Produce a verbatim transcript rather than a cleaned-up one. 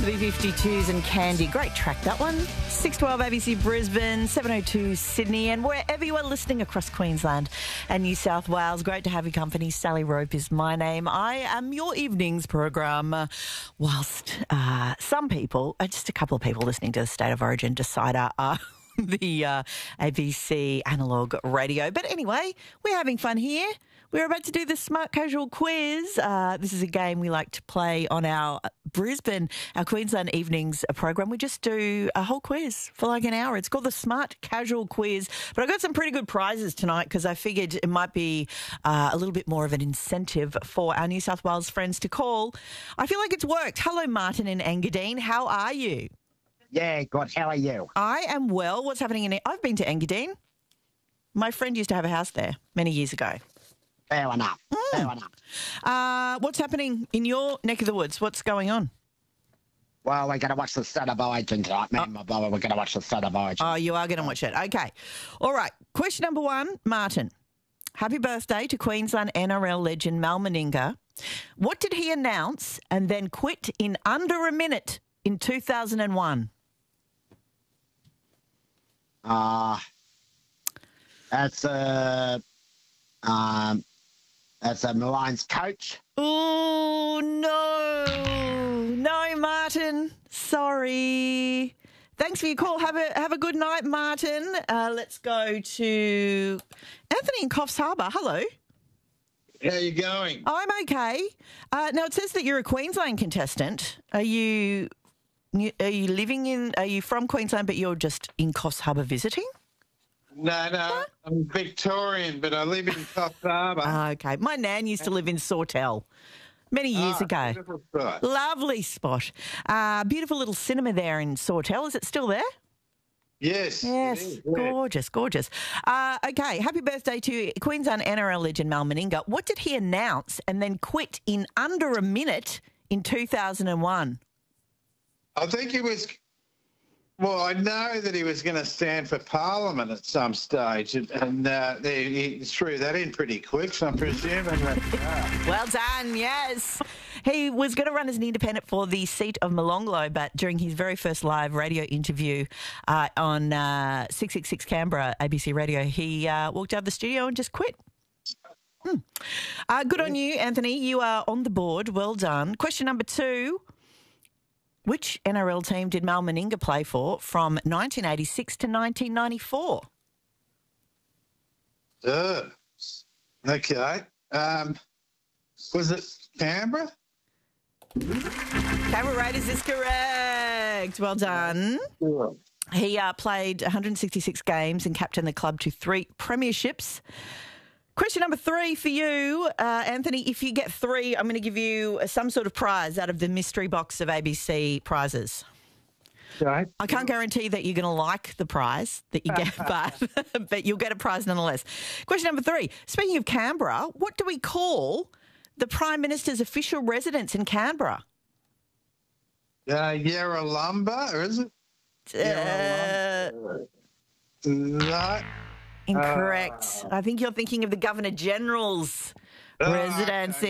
The B fifty-twos and Candy. Great track, that one. six twelve A B C Brisbane, seven oh two Sydney, and wherever you are listening across Queensland and New South Wales, great to have your company. Sally Rope is my name. I am your evenings program. Uh, whilst uh, some people, uh, just a couple of people listening to the State of Origin Decider are the uh, A B C analogue radio. But anyway, we're having fun here. We're about to do the Smart Casual Quiz. Uh, this is a game we like to play on our Brisbane, our Queensland Evenings program. We just do a whole quiz for like an hour. It's called the Smart Casual Quiz. But I got some pretty good prizes tonight because I figured it might be uh, a little bit more of an incentive for our New South Wales friends to call. I feel like it's worked. Hello, Martin in Engadine. How are you? Yeah, good. How are you? I am well. What's happening in... I've been to Engadine. My friend used to have a house there many years ago. Fair enough. Mm. Fair enough. Uh, what's happening in your neck of the woods? What's going on? Well, we're going to watch the State of Origin tonight. Me Oh. and my brother, we're going to watch the State of Origin. Oh, you are going to watch it. Okay. All right. Question number one, Martin. Happy birthday to Queensland N R L legend Mal Meninga. What did he announce and then quit in under a minute in two thousand one? Uh, that's a... Um... That's a Maroons coach. Oh, no. No, Martin. Sorry. Thanks for your call. Have a have a good night, Martin. Uh, let's go to Anthony in Coffs Harbour. Hello. How you going? I'm okay. Uh, now, it says that you're a Queensland contestant. Are you are you living in, are you from Queensland, but you're just in Coffs Harbour visiting? No, no, I'm Victorian, but I live in Coffs Harbour. Ah, okay. My nan used to live in Sawtell many years Ah, ago. beautiful spot. Lovely spot. Uh, beautiful little cinema there in Sawtell. Is it still there? Yes. Yes, it is, yeah. gorgeous, gorgeous. Uh, okay, happy birthday to Queensland N R L legend Mal Meninga. What did he announce and then quit in under a minute in two thousand one? I think he was. Well, I know that he was going to stand for Parliament at some stage, and, and uh, he, he threw that in pretty quick. So I'm presuming that. Uh, Well done, yes. He was going to run as an independent for the seat of Molonglo, but during his very first live radio interview uh, on uh, six sixty-six Canberra A B C Radio, he uh, walked out of the studio and just quit. Hmm. Uh, good on you, Anthony. You are on the board. Well done. Question number two. Which N R L team did Mal Meninga play for from nineteen eighty-six to nineteen ninety-four? uh, okay. Um, was it Canberra? Canberra Raiders is correct. Well done. Sure. He uh, played one hundred sixty-six games and captained the club to three premierships. Question number three for you, uh, Anthony. If you get three, I'm going to give you some sort of prize out of the mystery box of A B C prizes. Okay. I can't guarantee that you're going to like the prize that you get, but, but you'll get a prize nonetheless. Question number three. Speaking of Canberra, what do we call the Prime Minister's official residence in Canberra? Uh, Yarralumba, or is it? Uh, No. incorrect. I think you're thinking of the Governor General's Ah, residence okay.